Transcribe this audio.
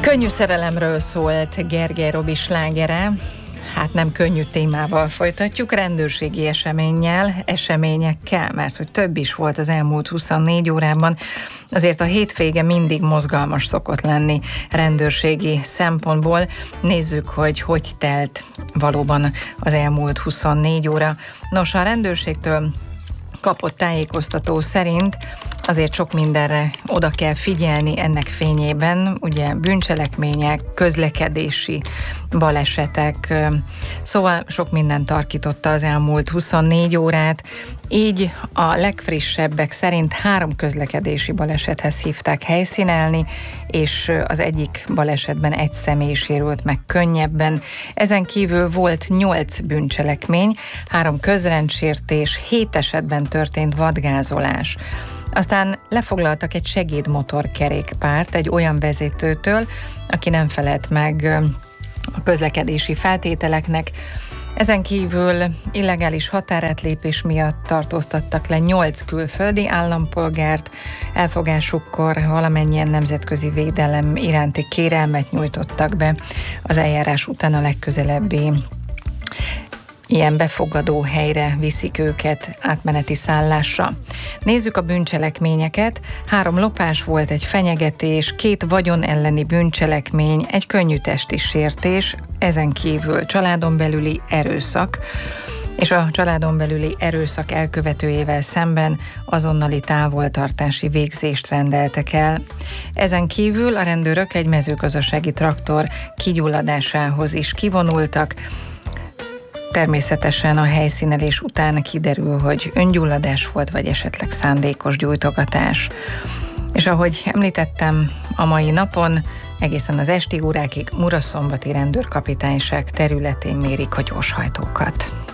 Könnyű szerelemről szólt Gergely Robi slágere. Hát nem könnyű témával folytatjuk, rendőrségi eseményekkel, mert hogy több is volt az elmúlt 24 órában. Azért a hétvége mindig mozgalmas szokott lenni rendőrségi szempontból. Nézzük, hogy telt valóban az elmúlt 24 óra. Nos, a rendőrségtől kapott tájékoztató szerint azért sok mindenre oda kell figyelni ennek fényében, ugye bűncselekmények, közlekedési balesetek, szóval sok minden tarkította az elmúlt 24 órát, így a legfrissebbek szerint 3 közlekedési balesethez hívták helyszínelni, és az egyik balesetben egy személy sérült meg könnyebben. Ezen kívül volt 8 bűncselekmény, 3 közrendsértés, 7 esetben történt vadgázolás. Aztán lefoglaltak egy segédmotorkerékpárt egy olyan vezetőtől, aki nem felelt meg a közlekedési feltételeknek. Ezen kívül illegális határátlépés miatt tartóztattak le 8 külföldi állampolgárt, elfogásukkor valamennyien nemzetközi védelem iránti kérelmet nyújtottak be. Az eljárás után a legközelebbi ilyen befogadó helyre viszik őket átmeneti szállásra. Nézzük a bűncselekményeket. 3 lopás volt, egy fenyegetés, 2 vagyon elleni bűncselekmény, egy könnyű testi sértés, ezen kívül családon belüli erőszak, és a családon belüli erőszak elkövetőjével szemben azonnali távoltartási végzést rendeltek el. Ezen kívül a rendőrök egy mezőgazdasági traktor kigyulladásához is kivonultak. Természetesen a helyszínelés után kiderül, hogy öngyulladás volt, vagy esetleg szándékos gyújtogatás. És ahogy említettem, a mai napon egészen az esti órákig Muraszombati rendőrkapitányság területén mérik a gyorshajtókat.